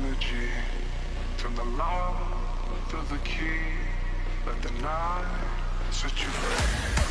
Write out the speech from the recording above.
energy. Turn the lock to the key. Let the night set you free.